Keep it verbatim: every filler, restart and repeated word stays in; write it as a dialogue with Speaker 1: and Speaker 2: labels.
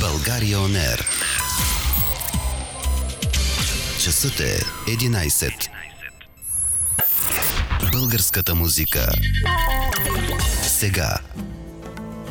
Speaker 1: България Он Ер. Часът е единайсет. Българската музика сега.